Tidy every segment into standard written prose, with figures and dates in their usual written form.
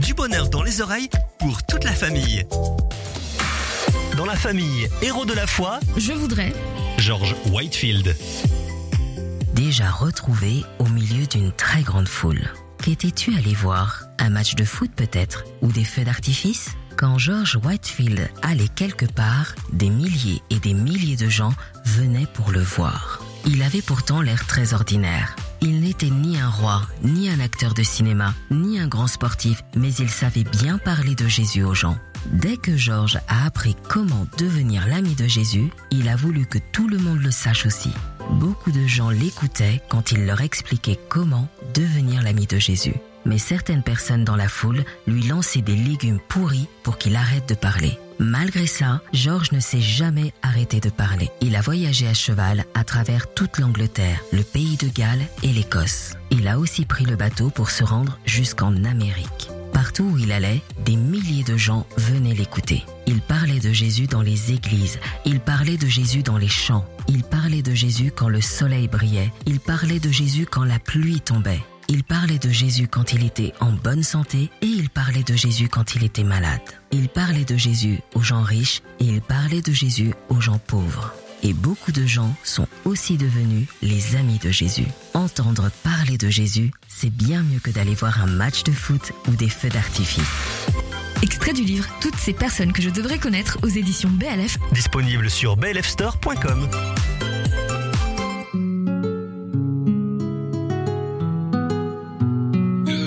du bonheur dans les oreilles pour toute la famille. Dans la famille Héros de la foi, Je voudrais. George Whitefield. Déjà retrouvé au milieu d'une très grande foule. Qu'étais-tu allé voir? Un match de foot peut-être? Ou des feux d'artifice? Quand George Whitefield allait quelque part, des milliers et des milliers de gens venaient pour le voir. Il avait pourtant l'air très ordinaire. Il n'était ni un roi, ni un acteur de cinéma, ni un grand sportif, mais il savait bien parler de Jésus aux gens. Dès que George a appris comment devenir l'ami de Jésus, il a voulu que tout le monde le sache aussi. Beaucoup de gens l'écoutaient quand il leur expliquait comment devenir l'ami de Jésus. Mais certaines personnes dans la foule lui lançaient des légumes pourris pour qu'il arrête de parler. Malgré ça, George ne s'est jamais arrêté de parler. Il a voyagé à cheval à travers toute l'Angleterre, le pays de Galles et l'Écosse. Il a aussi pris le bateau pour se rendre jusqu'en Amérique. Partout où il allait, des milliers de gens venaient l'écouter. Il parlait de Jésus dans les églises, il parlait de Jésus dans les champs, il parlait de Jésus quand le soleil brillait, il parlait de Jésus quand la pluie tombait. Il parlait de Jésus quand il était en bonne santé et il parlait de Jésus quand il était malade. Il parlait de Jésus aux gens riches et il parlait de Jésus aux gens pauvres. Et beaucoup de gens sont aussi devenus les amis de Jésus. Entendre parler de Jésus, c'est bien mieux que d'aller voir un match de foot ou des feux d'artifice. Extrait du livre Toutes ces personnes que je devrais connaître aux éditions BLF. Disponible sur blfstore.com.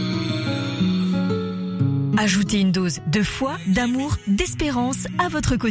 Ajoutez une dose de foi, d'amour, d'espérance à votre quotidien.